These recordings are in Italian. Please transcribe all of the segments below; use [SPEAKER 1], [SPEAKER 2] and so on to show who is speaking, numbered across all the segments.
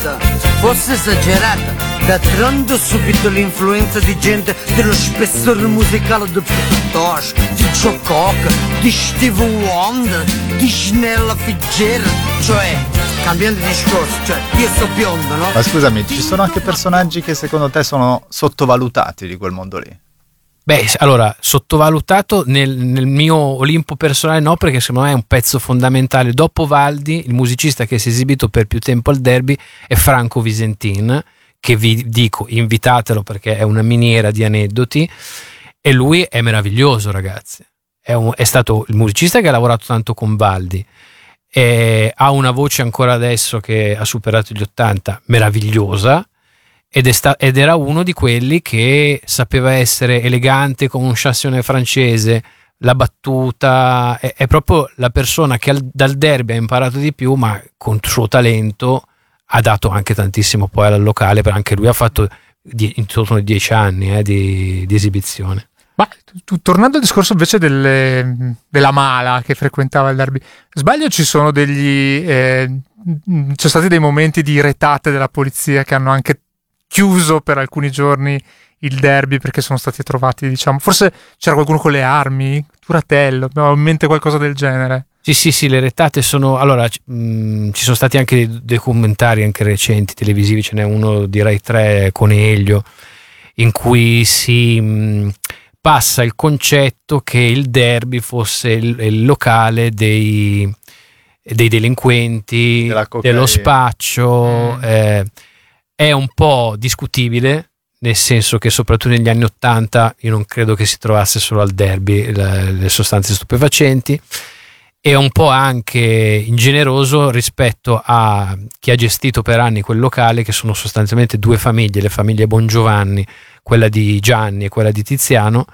[SPEAKER 1] questa fosse esagerata. D'altronde subito l'influenza di gente dello spessore musicale di Peter Tosh, di Joe Cocker, di Stevie Wonder, di Snella Fitzgerald, cioè cambiando discorso, cioè io sto biondo, no?
[SPEAKER 2] Ma scusami, ci sono anche personaggi che secondo te sono sottovalutati di quel mondo lì?
[SPEAKER 3] Beh, allora, sottovalutato nel mio Olimpo personale no, perché secondo me è un pezzo fondamentale. Dopo Valdi, il musicista che si è esibito per più tempo al Derby è Franco Visentin, che vi dico, invitatelo perché è una miniera di aneddoti, e lui è meraviglioso, ragazzi. È stato il musicista che ha lavorato tanto con Valdi, ha una voce ancora adesso che ha superato gli 80, meravigliosa, ed era uno di quelli che sapeva essere elegante con un chansonnier francese, la battuta, è proprio la persona che dal Derby ha imparato di più, ma con il suo talento ha dato anche tantissimo poi al locale, perché anche lui ha fatto intorno ai 10 anni di esibizione.
[SPEAKER 4] Ma tornando al discorso invece della mala che frequentava il Derby, sbaglio, ci sono c'è stati dei momenti di retate della polizia che hanno anche chiuso per alcuni giorni il Derby perché sono stati trovati, diciamo, forse c'era qualcuno con le armi, Turatello, ho in mente qualcosa del genere.
[SPEAKER 3] Sì, le retate sono... Allora, ci sono stati anche dei documentari anche recenti, televisivi, ce n'è uno di Rai 3, Coneglio, in cui si passa il concetto che il Derby fosse il locale dei delinquenti, dello spaccio. È un po' discutibile, nel senso che soprattutto negli anni 80 io non credo che si trovasse solo al Derby le sostanze stupefacenti. È un po' anche ingeneroso rispetto a chi ha gestito per anni quel locale, che sono sostanzialmente due famiglie, le famiglie Bongiovanni, quella di Gianni e quella di Tiziano,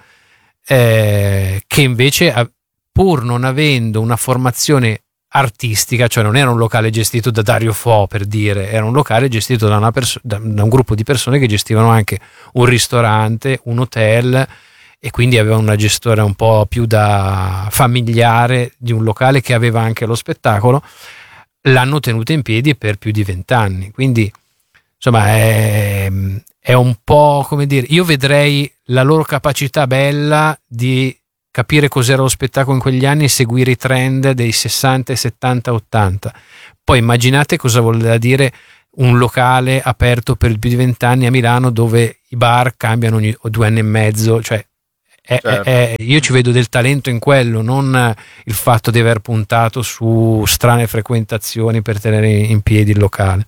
[SPEAKER 3] che invece, pur non avendo una formazione artistica, cioè non era un locale gestito da Dario Fo, per dire, era un locale gestito da un gruppo di persone che gestivano anche un ristorante, un hotel, e quindi aveva una gestione un po' più da familiare di un locale che aveva anche lo spettacolo. L'hanno tenuto in piedi per più di 20 anni, quindi insomma è un po', come dire, io vedrei la loro capacità bella di capire cos'era lo spettacolo in quegli anni e seguire i trend dei 60, 70, 80. Poi immaginate cosa voleva dire un locale aperto per più di 20 anni a Milano, dove i bar cambiano ogni 2 anni e mezzo, cioè io ci vedo del talento in quello, non il fatto di aver puntato su strane frequentazioni per tenere in piedi il locale.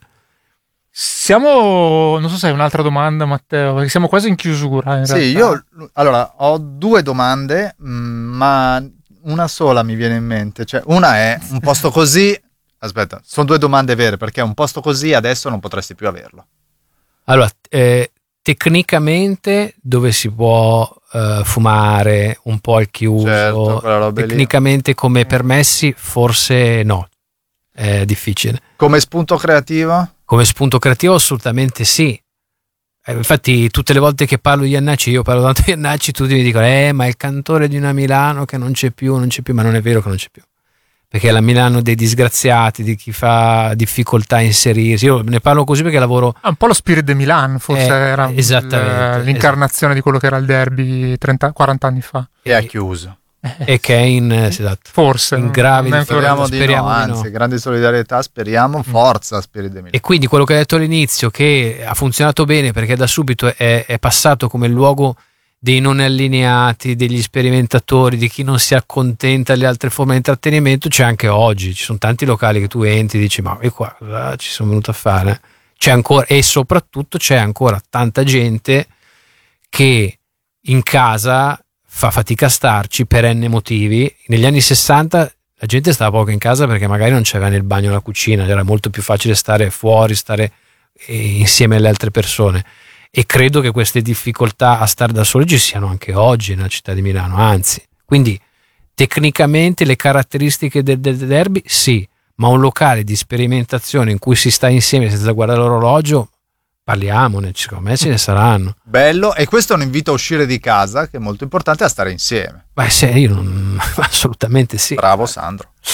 [SPEAKER 4] Non so se hai un'altra domanda, Matteo, perché siamo quasi in chiusura in realtà.
[SPEAKER 2] Io allora ho 2 domande, ma una sola mi viene in mente, cioè una è un posto così, aspetta, sono 2 domande vere, perché un posto così adesso non potresti più averlo.
[SPEAKER 3] Allora, tecnicamente dove si può fumare un po' al chiuso,
[SPEAKER 2] certo,
[SPEAKER 3] tecnicamente lì, come permessi forse no, è difficile.
[SPEAKER 2] Come spunto creativo?
[SPEAKER 3] Come spunto creativo assolutamente sì. Infatti tutte le volte che parlo di Iannacci, io parlo tanto di Iannacci, tutti mi dicono ma è il cantore di una Milano che non c'è più, ma non è vero che non c'è più, perché è la Milano dei disgraziati, di chi fa difficoltà a inserirsi. Io ne parlo così perché lavoro...
[SPEAKER 4] un po' lo Spirit de Milan, forse era l'incarnazione di quello che era il Derby 40 anni fa.
[SPEAKER 2] E ha chiuso.
[SPEAKER 3] E che è esatto,
[SPEAKER 4] forse
[SPEAKER 3] in grave
[SPEAKER 2] speriamo di no, anzi, grande solidarietà, speriamo, forza Spirit de Milan.
[SPEAKER 3] E quindi quello che ho detto all'inizio, che ha funzionato bene perché da subito è passato come luogo dei non allineati, degli sperimentatori, di chi non si accontenta delle altre forme di intrattenimento, c'è anche oggi. Ci sono tanti locali che tu entri e dici ma io qua cosa ci sono venuto a fare? C'è ancora, e soprattutto c'è ancora tanta gente che in casa fa fatica a starci per n motivi. Negli anni 60 la gente stava poco in casa perché magari non c'era nel bagno o la cucina, era molto più facile stare fuori, stare insieme alle altre persone, e credo che queste difficoltà a stare da soli ci siano anche oggi nella città di Milano, anzi. Quindi tecnicamente le caratteristiche del Derby sì, ma un locale di sperimentazione in cui si sta insieme senza guardare l'orologio, parliamone, secondo me ce ne saranno.
[SPEAKER 2] Bello, e questo è un invito a uscire di casa, che è molto importante, a stare insieme.
[SPEAKER 3] Beh, assolutamente sì.
[SPEAKER 2] Bravo Sandro.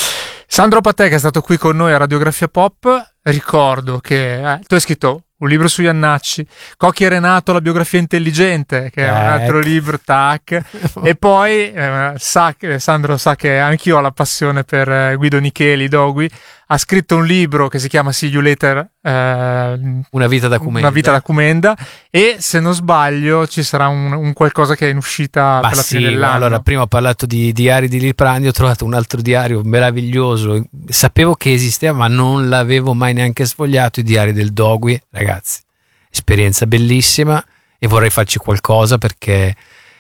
[SPEAKER 4] Sandro Patè, che è stato qui con noi a Radiografia Pop, ricordo che tu hai scritto un libro su Iannacci, Cocchi e Renato, la biografia intelligente, che è un altro libro, tac, e poi Sandro sa che anch'io ho la passione per Guido Nicheli, Dogui, ha scritto un libro che si chiama See You Later,
[SPEAKER 3] Una vita da Comenda.
[SPEAKER 4] Una vita da Comenda, e se non sbaglio ci sarà un qualcosa che è in uscita per la fine dell'anno.
[SPEAKER 3] Allora, prima ho parlato di diari di Liprandi, ho trovato un altro diario meraviglioso, sapevo che esisteva ma non l'avevo mai neanche sfogliato, i diari del Dogui, ragazzi, esperienza bellissima, e vorrei farci qualcosa perché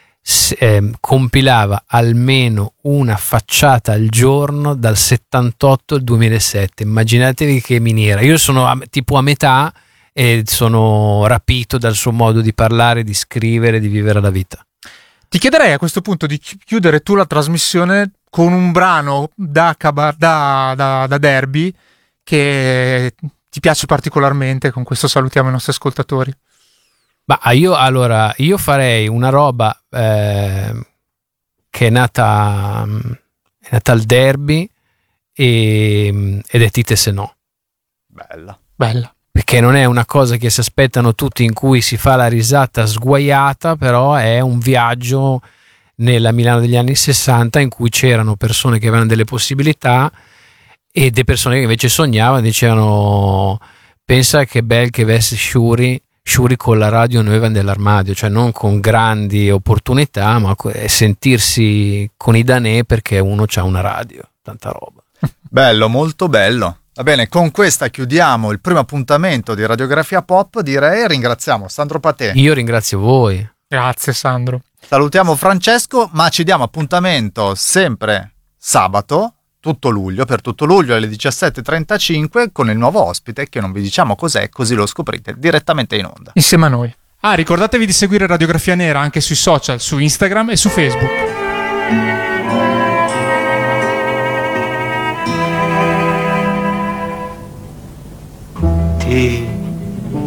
[SPEAKER 3] compilava almeno una facciata al giorno dal 78 al 2007. Immaginatevi che miniera. Io sono tipo a metà e sono rapito dal suo modo di parlare, di scrivere, di vivere la vita.
[SPEAKER 4] Ti chiederei a questo punto di chiudere tu la trasmissione con un brano da Derby che ti piace particolarmente. Con questo salutiamo i nostri ascoltatori.
[SPEAKER 3] Ma io farei una roba che è nata al Derby ed è Tite se no.
[SPEAKER 4] Bella.
[SPEAKER 3] Perché non è una cosa che si aspettano tutti, in cui si fa la risata sguaiata, però è un viaggio nella Milano degli anni 60 in cui c'erano persone che avevano delle possibilità e delle persone che invece sognavano, dicevano pensa che bel che avesse Shuri con la radio nuova nell'armadio, cioè non con grandi opportunità, ma sentirsi con i danè perché uno c'ha una radio, tanta roba.
[SPEAKER 2] Bello, molto bello. Va bene, con questa chiudiamo il primo appuntamento di Radiografia Pop, direi. Ringraziamo Sandro Patè.
[SPEAKER 3] Io ringrazio voi.
[SPEAKER 4] Grazie Sandro.
[SPEAKER 2] Salutiamo Francesco, ma ci diamo appuntamento sempre sabato, tutto luglio alle 17:35 con il nuovo ospite che non vi diciamo cos'è, così lo scoprite direttamente in onda.
[SPEAKER 4] Insieme a noi. Ricordatevi di seguire Radiografia Nera anche sui social, su Instagram e su Facebook.
[SPEAKER 1] Ti